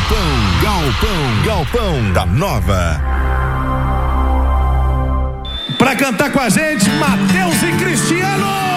Galpão da Nova. Pra cantar com a gente, Matheus e Cristiano.